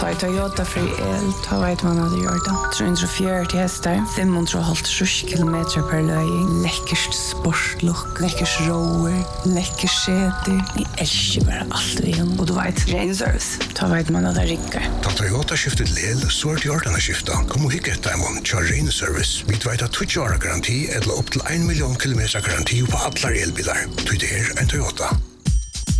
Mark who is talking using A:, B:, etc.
A: Ta i Toyota fri el, ta vet man at det gjør det. 340 hester, 550 kilometer per løy, lekkerst sportlook, lekkers roer, lekkers seter. Jeg elsker bare alt vi igjen. Og du vet, ren service. Ta vet man at det rikker.
B: Ta Toyota skiftet lel, så det gjort denne skiftet. Kom og hikke etter en kjør ren service. Vi vet at 20 år garanti, eller opp til 1 million kilometer garanti på alle elbiler. Du det en Toyota.